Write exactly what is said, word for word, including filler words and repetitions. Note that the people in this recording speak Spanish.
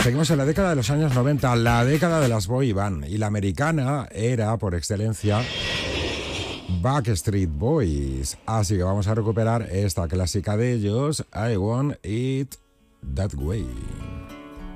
Seguimos en la década de los años noventa, la década de las boy band, y la americana era, por excelencia, Backstreet Boys. Así que vamos a recuperar esta clásica de ellos, I Want It That Way.